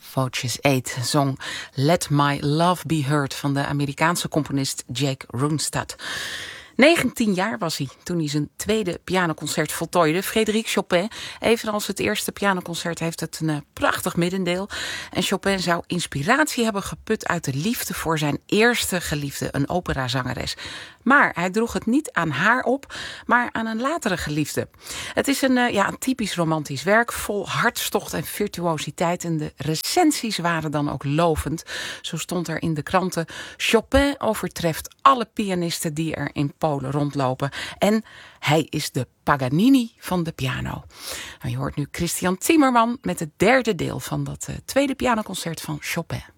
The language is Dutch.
Voces 8 zong Let My Love Be Heard van de Amerikaanse componist Jake Runestad. 19 jaar was hij toen hij zijn tweede pianoconcert voltooide. Frédéric Chopin, evenals het eerste pianoconcert, heeft het een prachtig middendeel. En Chopin zou inspiratie hebben geput uit de liefde voor zijn eerste geliefde, een operazangeres. Maar hij droeg het niet aan haar op, maar aan een latere geliefde. Het is een typisch romantisch werk, vol hartstocht en virtuositeit. En de recensies waren dan ook lovend. Zo stond er in de kranten: Chopin overtreft alle pianisten die er in Polen rondlopen. En hij is de Paganini van de piano. Nou, je hoort nu Christian Timmerman met het derde deel van dat tweede pianoconcert van Chopin.